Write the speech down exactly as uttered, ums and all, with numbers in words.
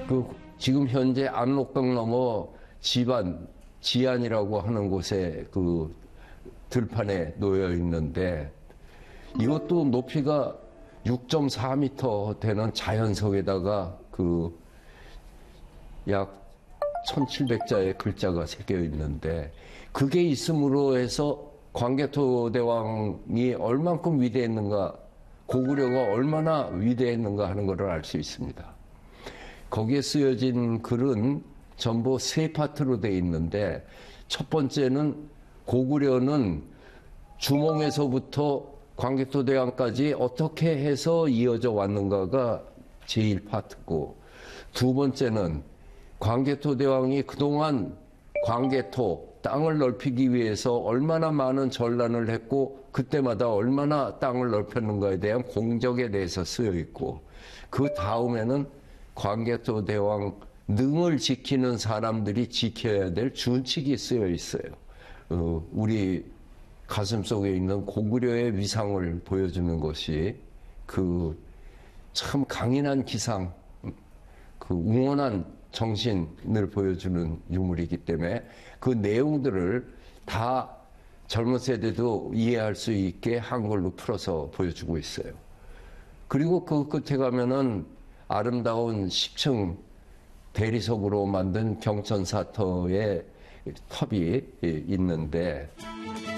그 지금 현재 압록강 넘어 지반, 지안이라고 하는 곳에 그 들판에 놓여 있는데 이것도 높이가 육 점 사 미터 되는 자연석에다가 그 약 천칠백 자의 글자가 새겨 있는데 그게 있음으로 해서 광개토대왕이 얼만큼 위대했는가, 고구려가 얼마나 위대했는가 하는 것을 알 수 있습니다. 거기에 쓰여진 글은 전부 세 파트로 되어 있는데 첫 번째는 고구려는 주몽에서부터 광개토대왕까지 어떻게 해서 이어져 왔는가가 제일 파트고, 두 번째는 광개토대왕이 그동안 광개토, 땅을 넓히기 위해서 얼마나 많은 전란을 했고 그때마다 얼마나 땅을 넓혔는가에 대한 공적에 대해서 쓰여 있고, 그 다음에는 광개토대왕 능을 지키는 사람들이 지켜야 될 준칙이 쓰여 있어요. 어, 우리 가슴속에 있는 고구려의 위상을 보여주는 것이 그 참 강인한 기상, 그 웅원한 정신을 보여주는 유물이기 때문에 그 내용들을 다 젊은 세대도 이해할 수 있게 한글로 풀어서 보여주고 있어요. 그리고 그 끝에 가면은 아름다운 십 층 대리석으로 만든 경천사터의 탑이 있는데